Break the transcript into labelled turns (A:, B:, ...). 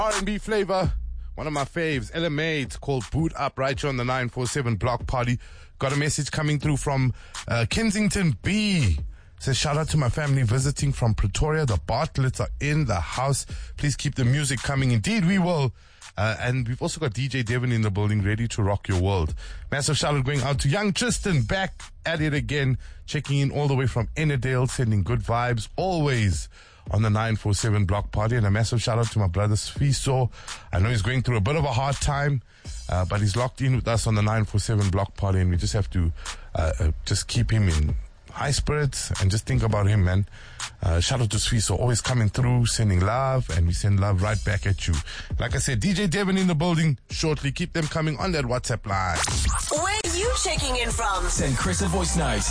A: R&B flavor. One of my faves, LMA. It's called Boot Up right here on the 947 Block Party. Got a message coming through from Kensington B. Says, shout out to my family visiting from Pretoria. The Bartletts are in the house. Please keep the music coming. Indeed, we will. And we've also got DJ Devin in the building, ready to rock your world. Massive shout out going out to young Tristan, back at it again, checking in all the way from Ennerdale, sending good vibes always on the 947 Block Party. And a massive shout out to my brother Sfiso. I know he's going through a bit of a hard time, but he's locked in with us on the 947 Block Party, and we just have to just keep him in high spirits and just think about him, man. Shout out to Sfiso, always coming through, sending love, and we send love right back at you. Like I said, DJ Devin in the building shortly. Keep them coming on that WhatsApp line.
B: Where are you checking in from?
C: Send Chris a voice note